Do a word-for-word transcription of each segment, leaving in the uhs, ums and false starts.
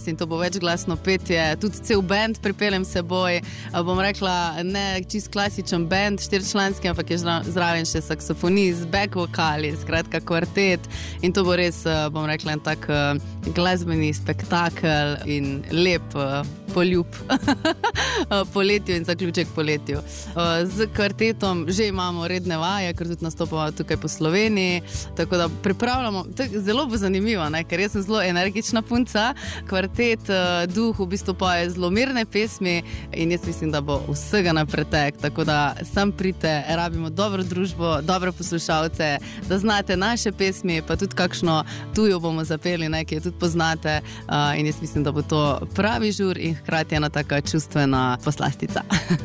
glas in to bo večglasno petje, tudi cel band pripeljem seboj, bom rekla, ne čist klasičen band, štiričlanski, ampak je zraven še saksofonist, back vokali, skratka kvartet in to bo res, bom rekla, en tak glasbeni spektakel in lep poljub poletju in zaključek poletju. Z kvartetom že imamo redne vaje, ker tudi nastopamo tukaj po Sloveniji, tako da pripravljamo, zelo bo zanimivo, ne? Ker jaz sem zelo energična punca, kvartet Duh v bistvu poje zelo mirne pesmi in jaz mislim, da bo vsega na pretek, tako da sem prite, rabimo dobro družbo, dobre poslušalce, da znate naše pesmi, pa tudi kakšno tujo bomo zapeli, ne, ki jo tudi poznate in jaz mislim, da bo to pravi žur in hkrati ena taka čustvena poslastica.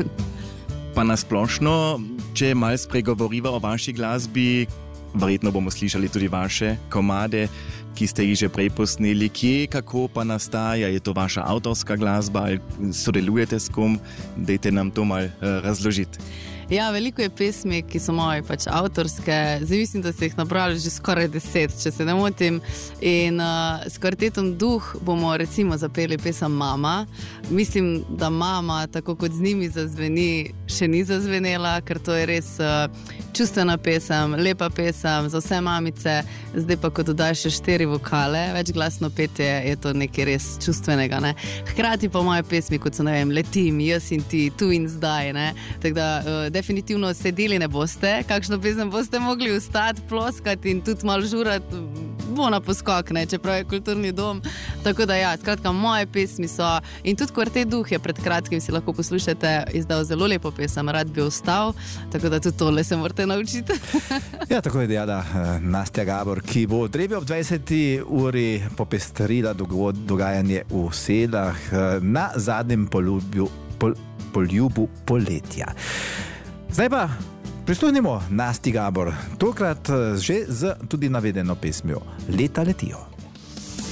Pa nasplošno, če malo spregovoriva o vaši glasbi, verjetno bomo slišali tudi vaše komade, ki ste jih že prej posneli. Kje, kako pa nastaja? Je to vaša avtorska glasba ali sodelujete s kom? Dajte nam to malo uh, razložiti. Ja, veliko je pesmi, ki so moje pač avtorske. Zdaj mislim, da se jih nabrali že skoraj deset, če se ne motim. In uh, s kvartetom Duh bomo recimo zapeli pesem Mama. Mislim, da Mama, tako kot z njimi zazveni, še ni zazvenela, ker to je res uh, čustvena pesem, lepa pesem za vse mamice. Zdaj pa, ko dodaš še štiri vokale, večglasno petje, je to nekaj res čustvenega, ne. Hkrati pa moje pesmi, kot so, ne vem, Letim, Jaz in ti, Tu in zdaj, ne. Tako da uh, definitivno sedeli ne boste, kakšno pesem boste mogli vstati, ploskati in tudi malo žurati, bo na poskok, ne, čeprav je kulturni dom. Tako da ja, skratka, moje pesmi so in tudi kvartet Duh je pred kratkim, si lahko poslušate, izdal zelo lepo pesem, Rad bi ostal, tako da tudi tole se morate naučiti. Ja, tako je dejala Nastja Gabor, ki bo drevi ob dvajseti uri popestrila dogajanje v Sedah na zadnjem poljubu, pol, poljubu poletja. Zdaj pa prisluhnimo Nastji Gabor, tokrat že z tudi navedeno pesmijo Leta letijo.